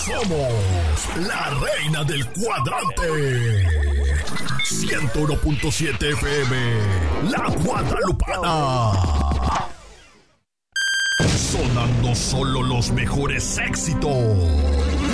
Somos la reina del cuadrante. 101.7 FM, La Guadalupana. Sonando solo los mejores éxitos.